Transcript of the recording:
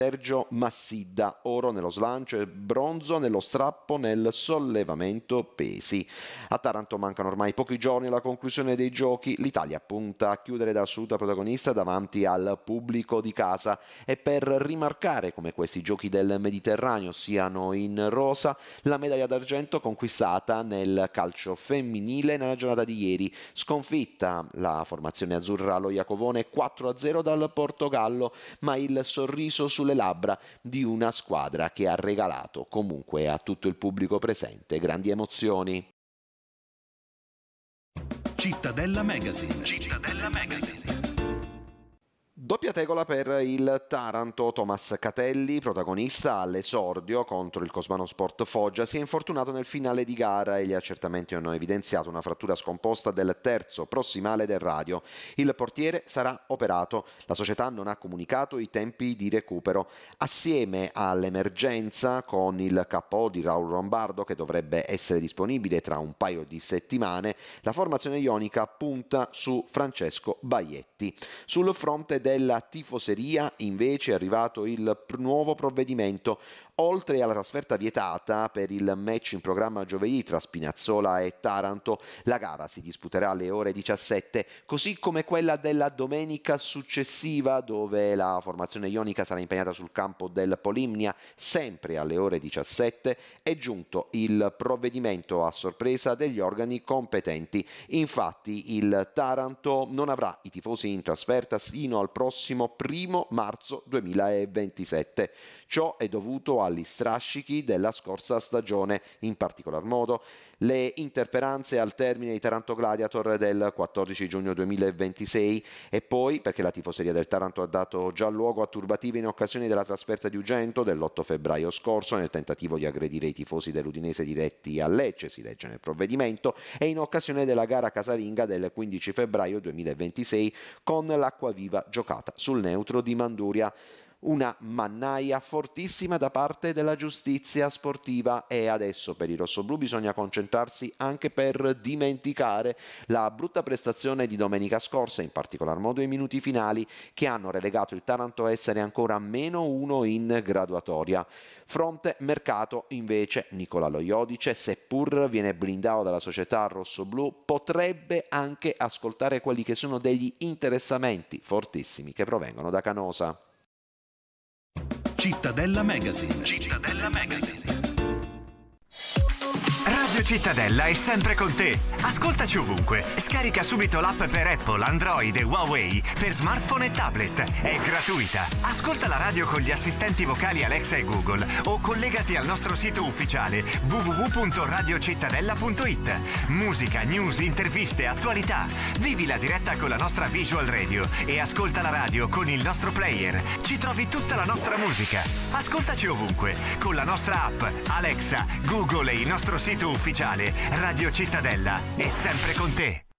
Sergio Massidda, oro nello slancio e bronzo nello strappo nel sollevamento pesi. A Taranto mancano ormai pochi giorni alla conclusione dei giochi, l'Italia punta a chiudere da assoluta protagonista davanti al pubblico di casa e per rimarcare come questi giochi del Mediterraneo siano in rosa, la medaglia d'argento conquistata nel calcio femminile nella giornata di ieri, sconfitta la formazione azzurra allo Iacovone 4-0 dal Portogallo, ma il sorriso sulle labbra di una squadra che ha regalato comunque a tutto il pubblico presente grandi emozioni. Cittadella Magazine. Cittadella Magazine. Doppia tegola per il Taranto. Thomas Catelli, protagonista all'esordio contro il Cosmano Sport Foggia, si è infortunato nel finale di gara e gli accertamenti hanno evidenziato una frattura scomposta del terzo prossimale del radio. Il portiere sarà operato. La società non ha comunicato i tempi di recupero. Assieme all'emergenza con il KO di Raul Lombardo, che dovrebbe essere disponibile tra un paio di settimane, la formazione ionica punta su Francesco Baietti. Sul fronte della tifoseria invece è arrivato il nuovo provvedimento. Oltre alla trasferta vietata per il match in programma giovedì tra Spinazzola e Taranto, la gara si disputerà alle ore 17, così come quella della domenica successiva, dove la formazione ionica sarà impegnata sul campo del Polimnia, sempre alle ore 17. È giunto il provvedimento a sorpresa degli organi competenti. Infatti il Taranto non avrà i tifosi in trasferta sino al prossimo 1 marzo 2027. Ciò è dovuto agli strascichi della scorsa stagione, in particolar modo le interperanze al termine di Taranto Gladiator del 14 giugno 2026 e poi perché la tifoseria del Taranto ha dato già luogo a turbative in occasione della trasferta di Ugento dell'8 febbraio scorso nel tentativo di aggredire i tifosi dell'Udinese diretti a Lecce, si legge nel provvedimento, e in occasione della gara casalinga del 15 febbraio 2026 con l'acquaviva giocata sul neutro di Manduria. Una mannaia fortissima da parte della giustizia sportiva e adesso per i rossoblù bisogna concentrarsi anche per dimenticare la brutta prestazione di domenica scorsa, in particolar modo i minuti finali che hanno relegato il Taranto a essere ancora -1 in graduatoria. Fronte mercato invece Nicola Loiodice, seppur viene blindato dalla società rossoblù, potrebbe anche ascoltare quelli che sono degli interessamenti fortissimi che provengono da Canosa. Cittadella Magazine. Cittadella Magazine. Radio Cittadella è sempre con te. Ascoltaci ovunque. Scarica subito l'app per Apple, Android e Huawei per smartphone e tablet. È gratuita. Ascolta la radio con gli assistenti vocali Alexa e Google o collegati al nostro sito ufficiale www.radiocittadella.it. Musica, news, interviste, attualità. Vivi la diretta con la nostra Visual Radio e ascolta la radio con il nostro player. Ci trovi tutta la nostra musica. Ascoltaci ovunque con la nostra app Alexa, Google e il nostro sito ufficiale Radio Cittadella è sempre con te.